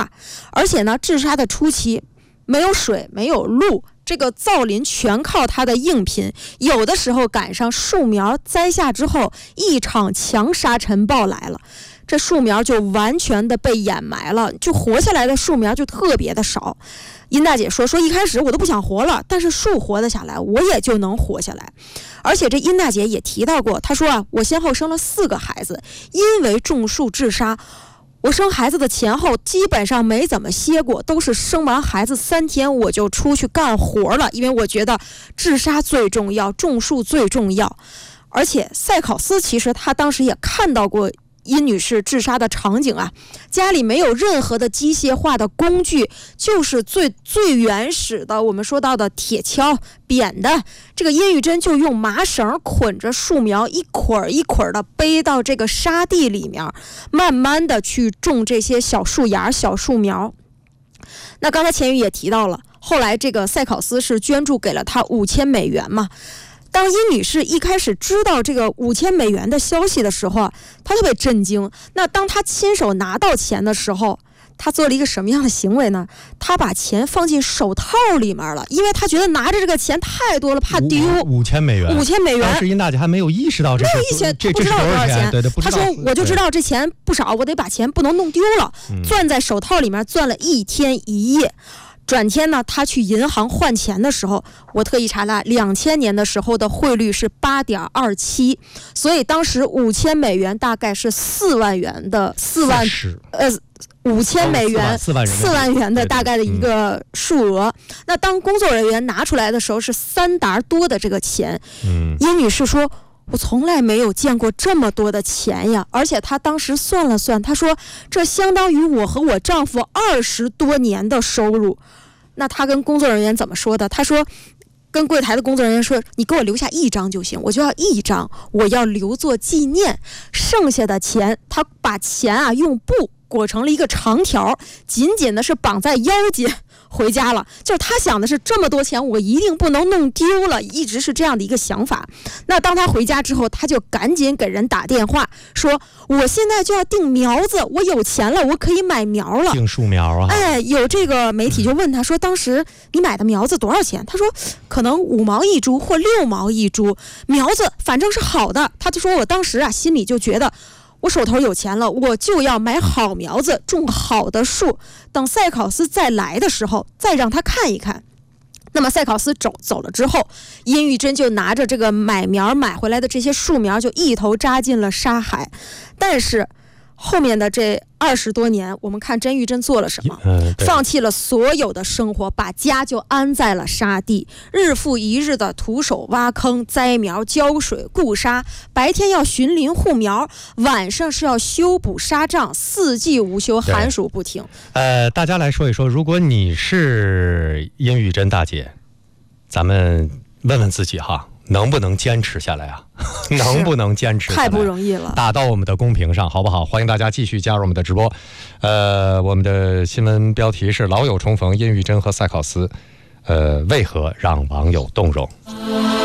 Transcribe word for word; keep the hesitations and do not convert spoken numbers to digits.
化，而且呢，治沙的初期没有水，没有路，这个造林全靠它的硬拼，有的时候赶上树苗栽下之后，一场强沙尘暴来了，这树苗就完全的被掩埋了，就活下来的树苗就特别的少。殷大姐说说一开始我都不想活了，但是树活得下来，我也就能活下来。而且这殷大姐也提到过，她说啊，我先后生了四个孩子，因为种树治沙，我生孩子的前后基本上没怎么歇过，都是生完孩子三天我就出去干活了，因为我觉得治沙最重要，种树最重要。而且塞考斯其实他当时也看到过殷女士治沙的场景啊，家里没有任何的机械化的工具，就是最最原始的我们说到的铁锹、扁担，这个殷玉珍就用麻绳捆着树苗，一捆一捆的背到这个沙地里面，慢慢的去种这些小树芽、小树苗。那刚才钱宇也提到了，后来这个塞考斯是捐助给了他五千美元嘛。当殷女士一开始知道这个五千美元的消息的时候啊，她特别震惊。那当她亲手拿到钱的时候，她做了一个什么样的行为呢？她把钱放进手套里面了，因为她觉得拿着这个钱太多了，怕丢。 五千美元， 五千美元。 当时殷大姐还没有意识到这是， 没有意识， 这不知道多少钱。 对对， 她说我就知道这钱不少，我得把钱不能弄丢了， 嗯、 攥在手套里面攥了一天一夜。转天呢，他去银行换钱的时候，我特意查了，两千年的时候的汇率是八点二七，所以当时五千美元大概是四万元的四万呃五千美元四万四万元的大概的一个数额。嗯、那当工作人员拿出来的时候是三沓多的这个钱， 嗯， 殷女士说，我从来没有见过这么多的钱呀！而且她当时算了算，她说这相当于我和我丈夫二十多年的收入。那她跟工作人员怎么说的？她说，跟柜台的工作人员说，你给我留下一张就行，我就要一张，我要留作纪念。剩下的钱，她把钱啊用布裹成了一个长条，紧紧的是绑在腰间。回家了，就是他想的是这么多钱我一定不能弄丢了，一直是这样的一个想法。那当他回家之后，他就赶紧给人打电话说，我现在就要订苗子，我有钱了，我可以买苗了， 订树苗啊。 哎，有这个媒体就问他说，当时你买的苗子多少钱？他说可能五毛一株或六毛一株，苗子反正是好的。他就说我当时啊心里就觉得我手头有钱了，我就要买好苗子，种好的树，等塞考斯再来的时候再让他看一看。那么塞考斯走走了之后，殷玉珍就拿着这个买苗买回来的这些树苗就一头扎进了沙海。但是后面的这二十多年，我们看甄玉珍做了什么？ 嗯、 放弃了所有的生活，把家就安在了沙地，日复一日的徒手挖坑、栽苗、浇水、固沙，白天要巡林护苗，晚上是要修补沙障，四季无休，寒暑不停。 呃，大家来说一说，如果你是殷玉珍大姐，咱们问问自己哈，能不能坚持下来啊？能不能坚持下来？ 太不容易了。 打到我们的公屏上，好不好？欢迎大家继续加入我们的直播。呃，我们的新闻标题是老友重逢，殷玉珍和塞考斯，呃，为何让网友动容？